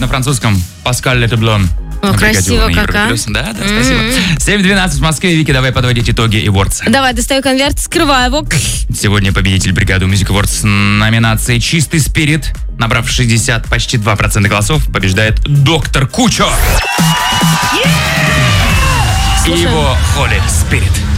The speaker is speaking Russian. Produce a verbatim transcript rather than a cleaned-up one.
на французском. Паскаль Летеблон. О, красиво как, а? Да, да, спасибо. семь двенадцать в Москве. Вики, давай подводить итоги Awards. Давай, достаю конверт, скрываю его. Сегодня победитель бригады Music Awards с номинацией «Чистый спирит», набрав шестьдесят, почти два процента голосов, побеждает Доктор Кучо. И его Holy Spirit.